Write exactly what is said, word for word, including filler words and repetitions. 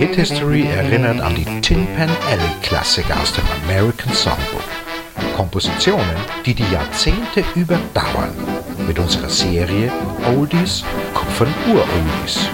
Hit History erinnert an die Tin Pan Alley Klassiker aus dem American Songbook. Kompositionen, die die Jahrzehnte überdauern. Mit unserer Serie Oldies, Kupfern Ur-Oldies.